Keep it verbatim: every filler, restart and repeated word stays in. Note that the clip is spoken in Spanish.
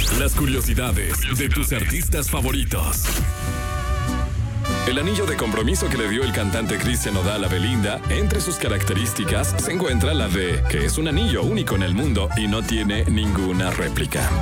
Las curiosidades de tus artistas favoritos. El anillo de compromiso que le dio el cantante Christian Nodal a Belinda, entre sus características se encuentra la de que es un anillo único en el mundo y no tiene ninguna réplica.